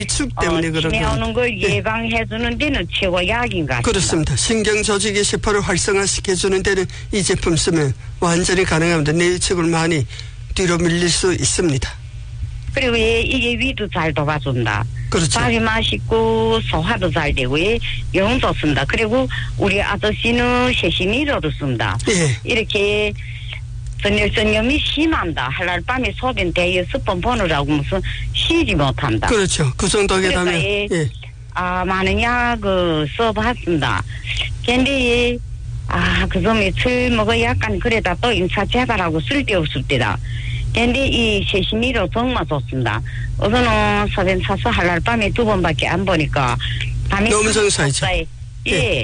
축 때문에 그런 치매 오는 걸 예. 예방해주는 데는 최고약인 것 같습니다. 그렇습니다. 신경조직의 세포를 활성화시켜주는 데는 이 제품 쓰면 완전히 가능합니다. 뇌위축을 많이 뒤로 밀릴 수 있습니다. 그리고 이게 위도 잘 도와준다. 그렇죠. 밥이 맛있고 소화도 잘 되고 영 좋습니다. 그리고 우리 아저씨는 세시미로를 씁니다. 예. 이렇게 전염이 심합니다. 할날 밤에 소변 대여 스폰 보느라고 무슨 쉬지 못한다. 그렇죠. 그 정도 되면 예. 예. 많은 약을 써봤습니다. 근데 그 점에 술 먹어 약간 그래다 또 인사 재발하고 쓸데없을 때다. 근데 이 세시미로 정말 좋습니다. 우선은 소변 차서 할날 밤에 2번밖에 안 보니까 밤에 너무 정사이죠. 예.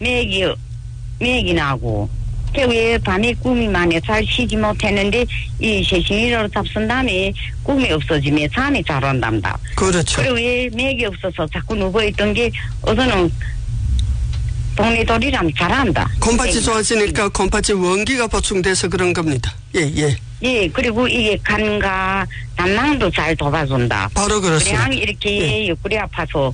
맥이 나고 왜 밤에 꿈이 많이 잘 쉬지 못했는데 이 세시미로 잡순 다음에 꿈이 없어지면 잠이 잘 온답니다. 그렇죠. 그리고 왜 맥이 없어서 자꾸 누워있던 게 우선은 동네 돌이라면 잘한다. 콩팥이 좋아지니까 콩팥이 원기가 보충돼서 그런 겁니다. 예. 예, 그리고 이게 간과 담낭도 잘 도와준다. 바로 그렇습니다. 그냥 이렇게 옆구리 아파서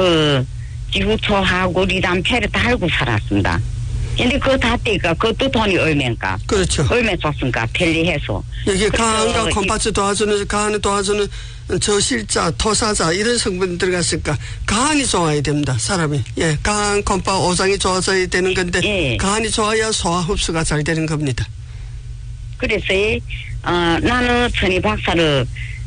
지구초하고 리담패를 다 알고 살았습니다. 근데 그거 다 떼니까 그것도 돈이 얼마인가? 그렇죠. 얼마 줬습니까? 편리해서. 여기 간과 콩팥을 도와주는 간을 도와주는 저실자, 토사자 이런 성분 들어갔으니까 간이 좋아야 됩니다. 사람이. 예, 간, 콩팥, 오장이 좋아져야 되는 건데 예. 간이 좋아야 소화 흡수가 잘 되는 겁니다. 그래서 나는 천희 박사를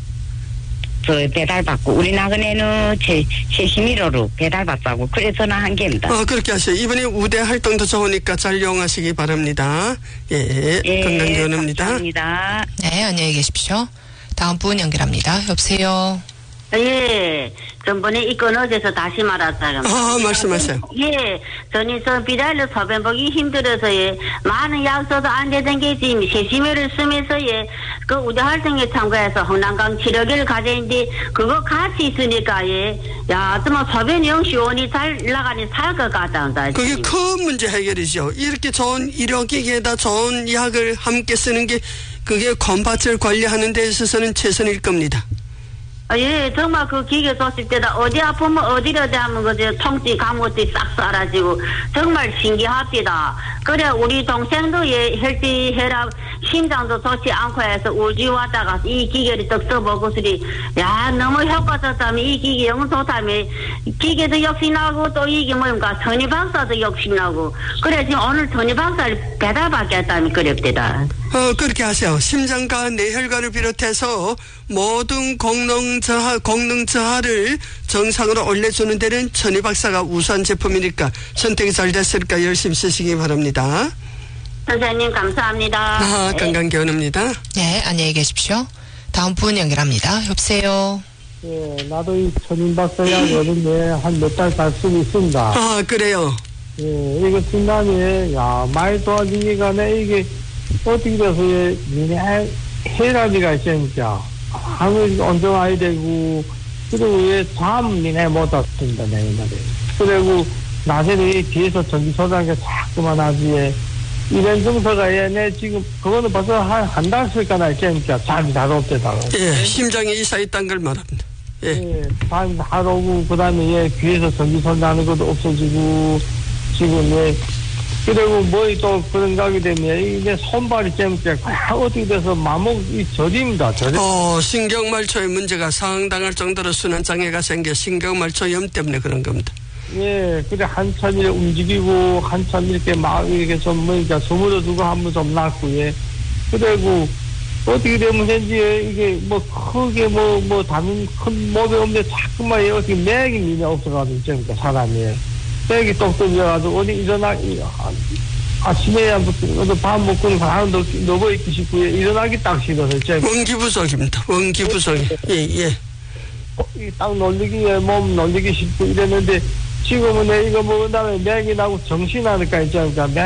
배달받고 우리 나그네는 세시미로로 배달받자고 그래서 나 한 개입니다. 그렇게 하세요. 이번에 우대 활동도 좋으니까 잘 이용하시기 바랍니다. 예, 건강기원입니다. 감사합니다. 네, 안녕히 계십시오. 다음 분 연결합니다. 여보세요. 예, 전번에 이 끊어져서 다시 말았다가. 말씀하세요. 예, 저는 비달로 소변 보기 힘들어서 많은 약 써도 안 되던 게 지금 세시미를 쓰면서 그 우대 활동에 참가해서 홍남강 치료기를 가져있는데 그거 같이 있으니까 정말 소변이 영시원이 잘 나가니 살 것 같다. 그게 큰 문제 해결이죠. 이렇게 좋은 의료기기에다 좋은 약을 함께 쓰는 게 그게 콩팥을 관리하는 데 있어서는 최선일 겁니다. 예, 정말 그 기계 줬을 때다 어디 아프면 어디로 대하면 그저 통증 감각이 싹 사라지고 정말 신기합니다. 그래 우리 동생도 혈압 심장도 좋지 않고 해서 우지 왔다가 이 기계를 딱 써보고서리 너무 효과적다면 이 기계 너무 좋다면 기계도 역시나고 또 이게 뭡니까 천희 박사도 역시나고 그래 지금 오늘 천희 박사를 배달받겠다면 그럽니다. 그렇게 하세요. 심장과 뇌혈관을 비롯해서 모든功能 저하를 정상으로 올려주는 데는 천희 박사가 우수한 제품이니까 선택이 잘 됐으니까 열심히 쓰시기 바랍니다. 선생님 감사합니다. 건강기원입니다. 네, 안녕히 계십시오. 다음 분 연결합니다. 여보세요. 예, 나도 이 천인 박사약 요즘에 한 몇 달 잘 쓰고 있습니다. 그래요? 예, 이거 쓴 다음에, 많이 좋아지기가 이게 어떻게 돼서 니네 혈압이가 있으니까 항을 온정해야 되고, 그리고 잠 니네 못 왔습니다, 내 말에. 그리고 낮에는 뒤에서 전기소장가 자꾸만 하지, 이런 증서가 내 지금 그거는 벌써 한 달 쓸까나 있으니까 잠이 잘 없대다가. 예, 심장에 이사 있다는 걸 말합니다. 예, 잠이 잘 오고, 그 다음에 귀에서 전기소장하는 것도 없어지고, 지금 그리고 또 그런 가게 되면 이제 손발이 잼게 어떻게 돼서 마목이 저립니다. 신경말초의 문제가 상당할 정도로 순환장애가 생겨 신경말초염 때문에 그런 겁니다. 예, 그래 한참 이렇게 움직이고 한참 이렇게 막 이렇게 좀 소문을 두고 한번 좀 났고 그리고 어떻게 되면 현재 이게 크게 다른 큰 몸이 없는데 자꾸만 어떻게 맥이 미네 없어가지고 잼게 사람이. 맥이 똑똑해가지고 어디 아침에 밥 먹고는 바로 누워있기 싶고 일어나기 딱 싫어서 원기부족입니다. 원기부족이. 예. 딱 몸 놀리기 싶고 이랬는데 지금은 이거 먹은 다음에 맥이 나고 정신하니까 있잖아요.